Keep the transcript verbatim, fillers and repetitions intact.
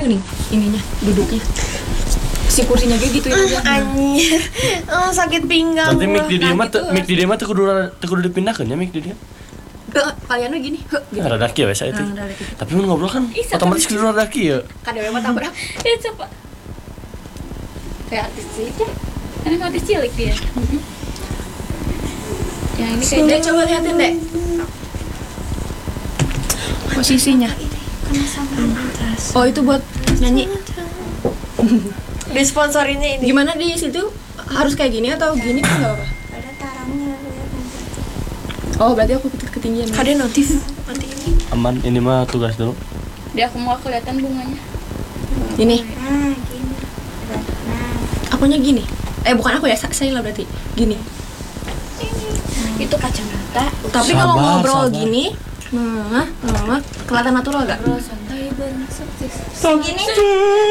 nih ininya duduknya. Si kursinya kayak gitu ya. Anjir. Oh, sakit pinggang. Nanti mic di dia mah gitu. mic di dia mah teu kudu teu kudu dipindahkeun ya mic di dia. Ke kalian gini, heuh gitu. Nah, rada kieu saya teh. Nah, rada kieu. Tapi mun ngobrol kan otomatis kudu rada kieu. Kada we mah tabrak. Ya coba. Kayak artis cilik ya. Kan artis cilik dia. Yang ini kayak Dek, coba liatin, Dek. Posisinya. Oh, itu buat nyanyi. Disponsorinnya ini. Gimana di situ? Harus kayak gini atau gini kan enggak apa-apa? ada tarangnya. Oh, berarti aku ketinggian. Ada notif nanti ini. Aman, ini mah tugas dulu. Dia aku mau kelihatan bunganya. Gini. Nah, gini. Nah, Akunya gini. Eh, bukan aku ya, sa- saya lah berarti. Gini. itu kacamata. Tapi Sabar, kalau ngobrol sabar. gini, nah, nah, kelihatan natural gak? Santai bersukses. Gini.